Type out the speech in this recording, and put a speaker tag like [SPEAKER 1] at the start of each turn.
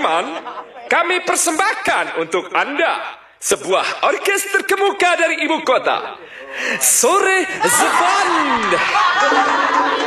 [SPEAKER 1] Sudirman, kami persembahkan untuk Anda sebuah orkes terkemuka dari ibu kota. Sore Zeband.